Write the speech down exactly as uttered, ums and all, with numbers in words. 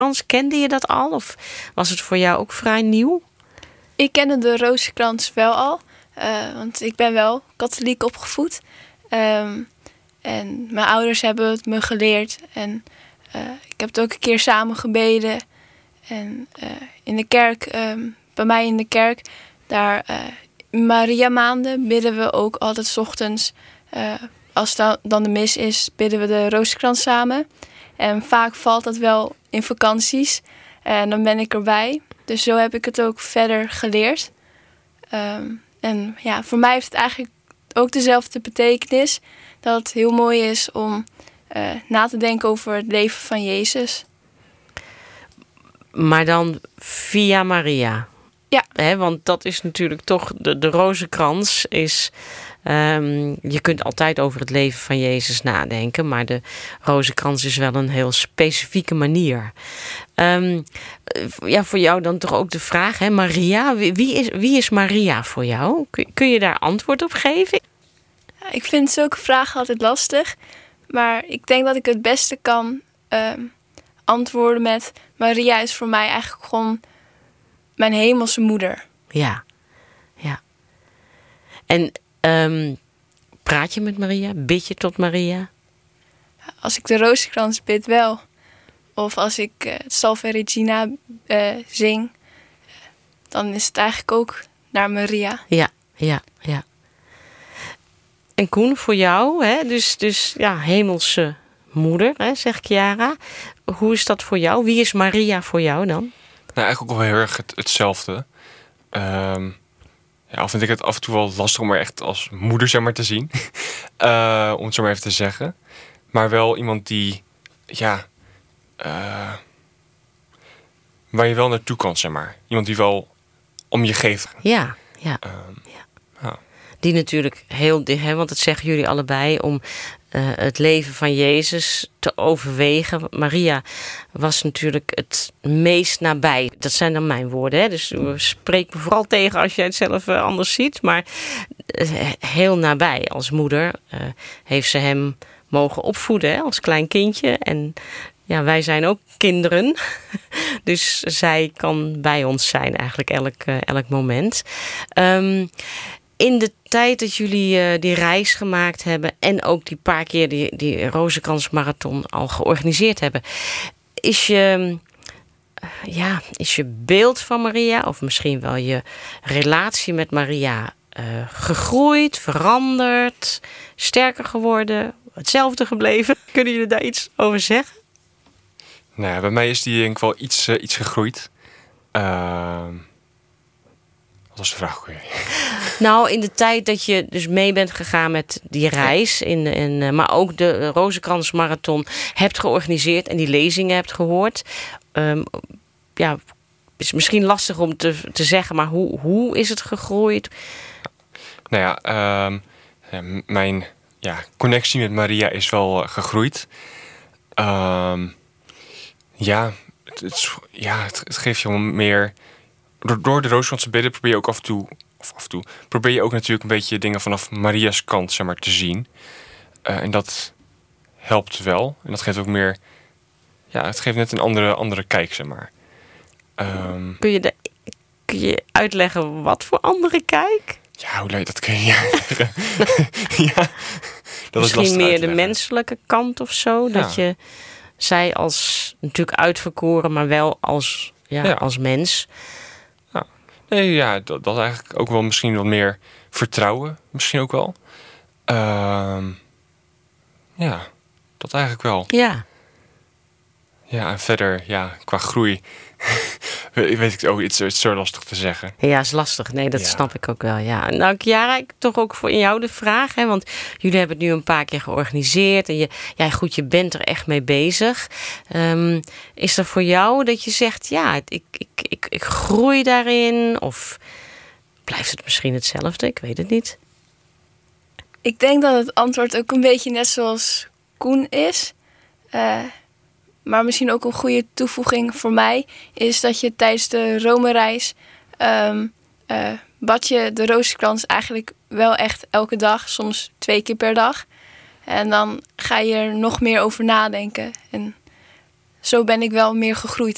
Rozenkrans, kende je dat al? Of was het voor jou ook vrij nieuw? Ik kende de Rozenkrans wel al. Uh, want ik ben wel katholiek opgevoed. Um, en mijn ouders hebben het me geleerd. En uh, ik heb het ook een keer samen gebeden. En uh, in de kerk, um, bij mij in de kerk, daar uh, Maria maanden bidden we ook altijd 's ochtends. Uh, als da- dan de mis is, bidden we de Rozenkrans samen. En vaak valt dat wel in vakanties. En dan ben ik erbij. Dus zo heb ik het ook verder geleerd. Um, en ja, voor mij heeft het eigenlijk ook dezelfde betekenis. Dat het heel mooi is om uh, na te denken over het leven van Jezus. Maar dan via Maria. Ja. He, want dat is natuurlijk toch, de, de Rozenkrans is... Um, je kunt altijd over het leven van Jezus nadenken, maar de Rozenkrans is wel een heel specifieke manier. Um, ja, voor jou dan toch ook de vraag, hè, Maria, wie is, wie is Maria voor jou? Kun, kun je daar antwoord op geven? Ja, ik vind zulke vragen altijd lastig, maar ik denk dat ik het beste kan um, antwoorden met: Maria is voor mij eigenlijk gewoon mijn hemelse moeder. Ja, ja. En Um, praat je met Maria? Bid je tot Maria? Als ik de Rozenkrans bid wel. Of als ik uh, het Salve Regina uh, zing, dan is het eigenlijk ook naar Maria. Ja, ja, ja. En Koen, voor jou, hè? Dus, dus ja, hemelse moeder, hè, zegt Chiara. Hoe is dat voor jou? Wie is Maria voor jou dan? Nou, eigenlijk ook wel heel erg het, hetzelfde. Um... Ja, al vind ik het af en toe wel lastig om haar echt als moeder, zeg maar, te zien. uh, om het zo maar even te zeggen. Maar wel iemand die, ja, uh, waar je wel naartoe kan, zeg maar. Iemand die wel om je geeft. Ja, ja. Um, ja. ja. Die natuurlijk heel dicht, hè, want dat zeggen jullie allebei, om uh, het leven van Jezus te overwegen. Maria was natuurlijk het meest nabij. Dat zijn dan mijn woorden, hè? Dus spreek me vooral tegen als jij het zelf uh, anders ziet. Maar uh, heel nabij als moeder uh, heeft ze hem mogen opvoeden, hè, als klein kindje. En ja, wij zijn ook kinderen. Dus zij kan bij ons zijn eigenlijk elk, uh, elk moment. Um, In de tijd dat jullie uh, die reis gemaakt hebben en ook die paar keer die, die Rozenkransmarathon al georganiseerd hebben, is je, uh, ja, is je beeld van Maria, of misschien wel je relatie met Maria, uh, gegroeid, veranderd, sterker geworden, hetzelfde gebleven? Kunnen jullie daar iets over zeggen? Nou ja, bij mij is die denk ik wel iets, uh, iets gegroeid. Uh... Wat was de vraag? Nou, in de tijd dat je dus mee bent gegaan met die reis, in, in, maar ook de Rozenkransmarathon hebt georganiseerd en die lezingen hebt gehoord. Um, ja, het is misschien lastig om te, te zeggen, maar hoe, hoe is het gegroeid? Nou ja, um, ja mijn ja, connectie met Maria is wel uh, gegroeid. Um, ja, het, het, ja het, het geeft je wel meer. Door, door de Rozenkrans te bidden probeer je ook af en toe, of af en toe, probeer je ook natuurlijk een beetje dingen vanaf Maria's kant, zeg maar, te zien. Uh, en dat helpt wel. En dat geeft ook meer, ja, het geeft net een andere, andere kijk, zeg maar. Um, kun, je de, kun je uitleggen wat voor andere kijk? Ja, hoe leuk dat kun je niet uitleggen. Ja, dat misschien is meer de menselijke kant of zo. Ja. Dat je zij als natuurlijk uitverkoren, maar wel als, ja, ja. als mens. Ja. Nee, ja, dat, dat eigenlijk ook wel misschien wat meer vertrouwen. Misschien ook wel. Uh, ja, dat eigenlijk wel. Ja. Ja, en verder, ja, qua groei. Weet ik ook, het is zo lastig te zeggen. Ja, is lastig. Nee, dat ja. snap ik ook wel. Ja. Nou, Chiara, ik toch ook voor jou de vraag. Hè, want jullie hebben het nu een paar keer georganiseerd. En je, ja, goed, je bent er echt mee bezig. Um, is er voor jou dat je zegt, ja, ik, ik, ik, ik groei daarin? Of blijft het misschien hetzelfde? Ik weet het niet. Ik denk dat het antwoord ook een beetje net zoals Koen is. Uh, Maar misschien ook een goede toevoeging voor mij is dat je tijdens de Rome-reis um, uh, bad je de Rozenkrans eigenlijk wel echt elke dag, soms twee keer per dag. En dan ga je er nog meer over nadenken. En zo ben ik wel meer gegroeid